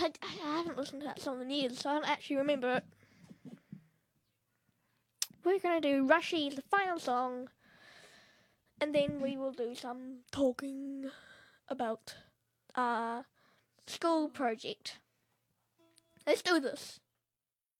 I haven't listened to that song in years, so I don't actually remember it. We're going to do Rushy, the final song, and then we will do some talking about our school project. Let's do this.